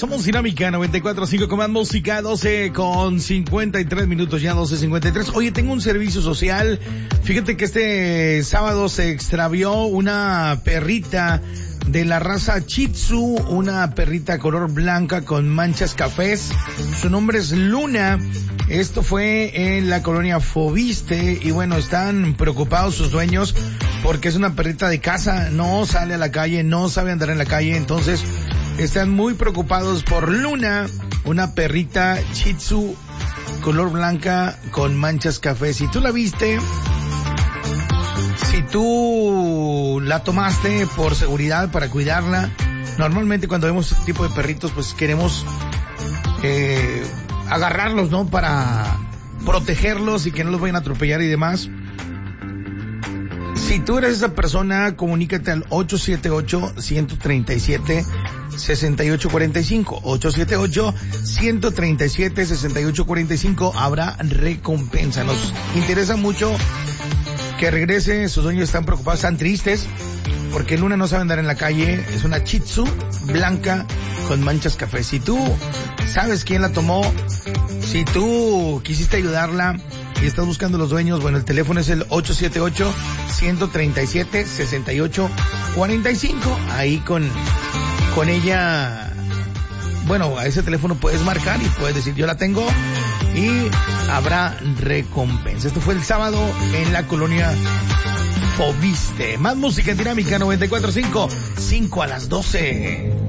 Somos Dinámica 94.5 con más música, 12 con 53 minutos, ya 12:53. Oye, tengo un servicio social. Fíjate que este sábado se extravió una perrita de la raza Shih Tzu, una perrita color blanca con manchas cafés. Su nombre es Luna. Esto fue en la colonia Fobiste y bueno, están preocupados sus dueños porque es una perrita de casa, no sale a la calle, no sabe andar en la calle, entonces están muy preocupados por Luna, una perrita Shih Tzu color blanca con manchas cafés. Si tú la viste, si tú la tomaste por seguridad para cuidarla, normalmente cuando vemos este tipo de perritos pues queremos agarrarlos, ¿no? Para protegerlos y que no los vayan a atropellar y demás. Si tú eres esa persona, comunícate al 878-137-6845. 878-137-6845. Habrá recompensa. Nos interesa mucho que regrese. Sus dueños están preocupados, están tristes, porque Luna no sabe andar en la calle. Es una Shih Tzu blanca con manchas café. Si tú sabes quién la tomó, si tú quisiste ayudarla y estás buscando los dueños, bueno, el teléfono es el 878-137-6845. Ahí con ella, bueno, a ese teléfono puedes marcar y puedes decir yo la tengo y habrá recompensa. Esto fue el sábado en la colonia Fobiste. Más música en Dinámica 94.5, 5 a las 12.